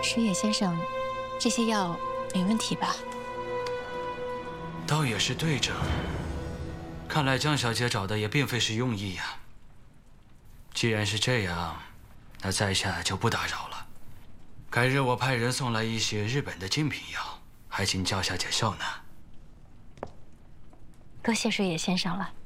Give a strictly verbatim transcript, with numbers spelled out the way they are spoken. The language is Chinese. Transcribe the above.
水野先生，这些药没问题吧？ 倒也是对症。看来江小姐找的也并非是庸医呀。既然是这样，那在下就不打扰了。改日我派人送来一些日本的精品药，还请江小姐笑纳。 多谢水野先生了。